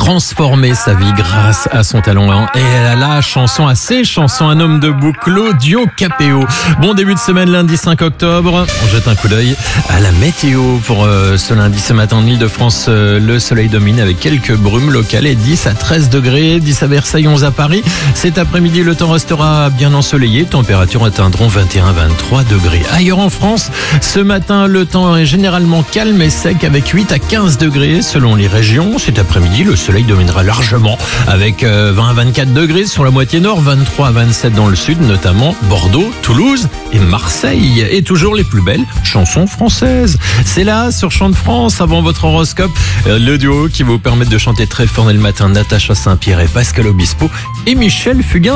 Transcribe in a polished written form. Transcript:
transformer sa vie grâce à son talent. Et elle a la chanson, à ses chansons, un homme debout, Claudio Capéo. Bon début de semaine, lundi 5 octobre. On jette un coup d'œil à la météo pour ce lundi. Ce matin en Ile-de-France, le soleil domine avec quelques brumes locales et 10 à 13 degrés. 10 à Versailles, 11 à Paris. Cet après-midi, le temps restera bien ensoleillé. Températures atteindront 21-23 degrés. Ailleurs en France, ce matin, le temps est généralement calme et sec avec 8 à 15 degrés selon les régions. Cet après-midi, le soleil dominera largement avec 20 à 24 degrés sur la moitié nord, 23 à 27 dans le sud, notamment Bordeaux, Toulouse et Marseille. Et toujours les plus belles chansons françaises. C'est là, sur Chant de France, avant votre horoscope, le duo qui vous permet de chanter très fort dès le matin, Natacha Saint-Pierre et Pascal Obispo et Michel Fugain.